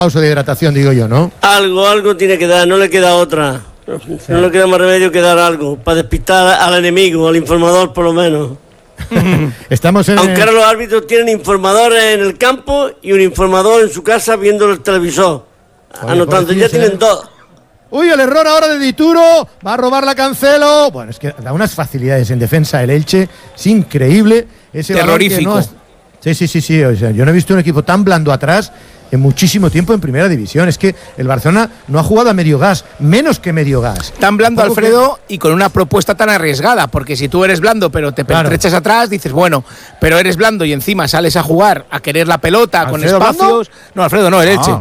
pausa de hidratación, digo yo, ¿no? Algo tiene que dar, no le queda otra. No le queda más remedio que dar algo, para despistar al enemigo, al informador por lo menos. Estamos en Aunque ahora los árbitros tienen informadores en el campo y un informador en su casa viendo el televisor. Anotando, ya tienen dos. Uy, el error ahora de Dituro, va a robar la Cancelo. Bueno, es que da unas facilidades en defensa el Elche, es increíble. Ese terrorífico. Sí, o sea, yo no he visto un equipo tan blando atrás en muchísimo tiempo en primera división. Es que el Barcelona no ha jugado a medio gas, menos que medio gas. Tan blando, Alfredo, y con una propuesta tan arriesgada, porque si tú eres blando pero te pertrechas atrás, dices, bueno, pero eres blando y encima sales a jugar, a querer la pelota con espacios. ¿Blando? No, Alfredo, no, el Elche.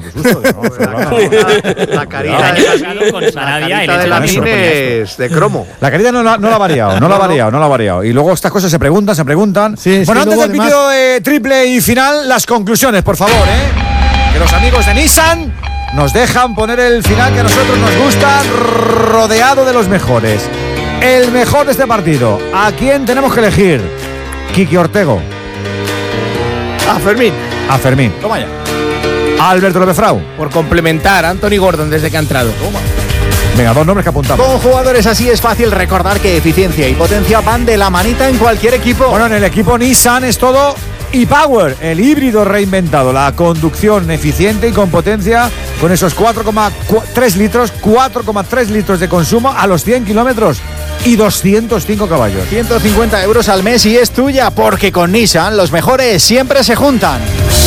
La carita con Sarabia de la es de cromo. La carita no la ha variado, Y luego estas cosas se preguntan. Sí, bueno, antes del vídeo triple y final, las conclusiones, por favor, que los amigos de Nissan nos dejan poner el final que a nosotros nos gusta, rodeado de los mejores. El mejor de este partido. ¿A quién tenemos que elegir? Quique Ortego. A Fermín. Toma ya. Alberto López Frau. Por complementar a Anthony Gordon desde que ha entrado. Toma. Venga, dos nombres que apuntamos. Con jugadores así es fácil recordar que eficiencia y potencia van de la manita en cualquier equipo. Bueno, en el equipo Nissan es todo e-Power, el híbrido reinventado, la conducción eficiente y con potencia, con esos 4,3 litros de consumo a los 100 kilómetros y 205 caballos. 150 euros al mes y es tuya, porque con Nissan los mejores siempre se juntan.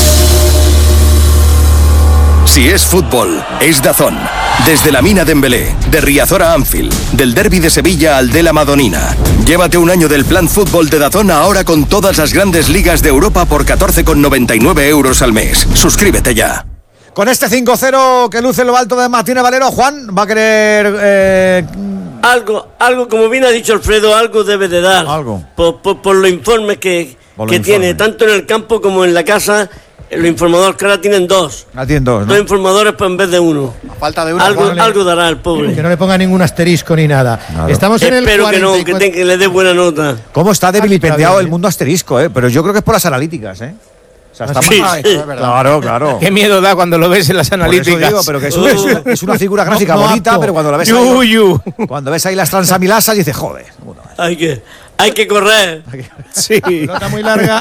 Si es fútbol, es DAZN. Desde la Mina Dembélé, de Riazor a Anfield, del derbi de Sevilla al de la Madonina. Llévate un año del plan fútbol de DAZN ahora con todas las grandes ligas de Europa por 14,99 euros al mes. Suscríbete ya. Con este 5-0 que luce en lo alto de Martínez Valero, Juan va a querer... Algo, como bien ha dicho Alfredo, algo debe de dar. Algo. Por los informes que tiene, tanto en el campo como en la casa. Los informadores que ahora tienen dos. Tienen dos, ¿no? Dos informadores en vez de uno. A falta de uno. Algo dará el pobre. Que no le ponga ningún asterisco ni nada. Claro. Estamos en el Espero 44... que le dé buena nota. ¿Cómo está debilipendiado el mundo asterisco, Pero yo creo que es por las analíticas, O sea, está Claro. Qué miedo da cuando lo ves en las analíticas. Por eso digo, pero que es una figura gráfica bonita, pero cuando la ves cuando ves ahí las transamilasas dices, joder. Hay que correr. Sí. Pelota muy larga.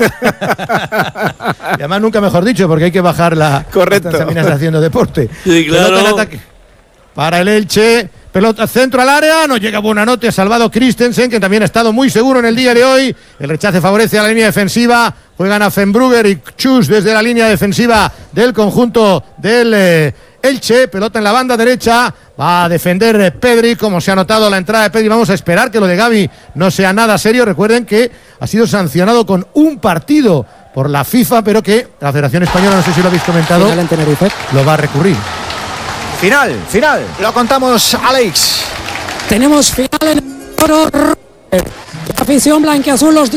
Y además nunca mejor dicho, porque hay que bajar la transaminasa haciendo deporte. Sí, claro. Pelota en ataque para el Elche. Pelota centro al área. No llega Buonanotte. Ha salvado Christensen, que también ha estado muy seguro en el día de hoy. El rechace favorece a la línea defensiva. Juegan a Fenbrugger y Chus desde la línea defensiva del conjunto del Elche. Pelota en la banda derecha. Va a defender Pedri, como se ha notado la entrada de Pedri. Vamos a esperar que lo de Gavi no sea nada serio. Recuerden que ha sido sancionado con un partido por la FIFA, pero que la Federación Española, no sé si lo habéis comentado, final en Tenerife, lo va a recurrir. Final. Lo contamos, Alex. Tenemos final en oro. Afición blanquiazul, los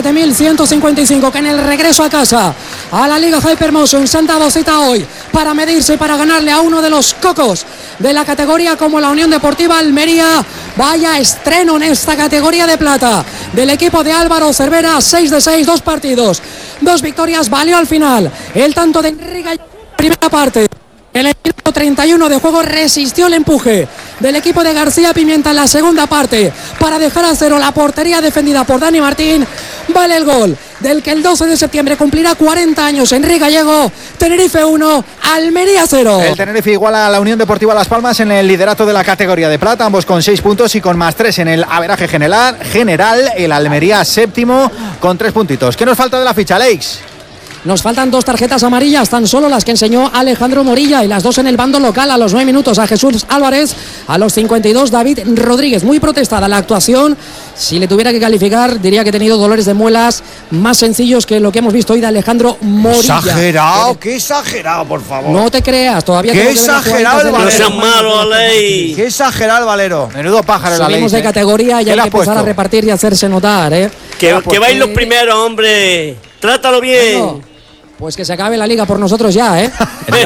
17.155 que en el regreso a casa a la Liga Hypermotion se han dado cita hoy para medirse, para ganarle a uno de los cocos de la categoría como la Unión Deportiva Almería. Vaya estreno en esta categoría de plata del equipo de Álvaro Cervera. 6 de 6, 2 partidos, 2 victorias, valió al final el tanto de Enrique, primera parte. En el minuto 31 de juego resistió el empuje del equipo de García Pimienta en la segunda parte para dejar a cero la portería defendida por Dani Martín. Vale el gol del que el 12 de septiembre cumplirá 40 años Enrique Gallego. Tenerife 1, Almería 0. El Tenerife iguala a la Unión Deportiva Las Palmas en el liderato de la categoría de plata, ambos con 6 puntos y con más 3 en el averaje general. El Almería séptimo con 3 puntitos. ¿Qué nos falta de la ficha, Alex? Nos faltan 2 tarjetas amarillas, tan solo las que enseñó Alejandro Morilla, y las 2 en el bando local. A los 9 minutos a Jesús Álvarez, a los 52 David Rodríguez. Muy protestada la actuación. Si le tuviera que calificar, diría que ha tenido dolores de muelas más sencillos que lo que hemos visto hoy de Alejandro Morilla. Qué exagerado, por favor. No te creas, todavía qué exagerado el Valero. No seas malo, Aley. Qué exagerado el Valero. Menudo pájaro el Aley. Subimos de categoría y hay que empezar a repartir y hacerse notar, Que vais los primeros, hombre. Trátalo bien. Bueno, pues que se acabe la liga por nosotros ya, Es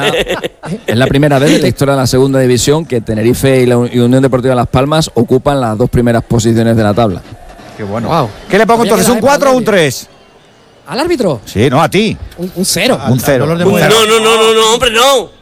la primera vez en la historia de la segunda división que Tenerife y la Unión Deportiva Las Palmas ocupan las 2 primeras posiciones de la tabla. Qué bueno. Wow. ¿Qué le pongo entonces? ¿Un 4 o un 3? ¿Al árbitro? Sí, no, a ti. Un 0. Un 0. No, hombre, no.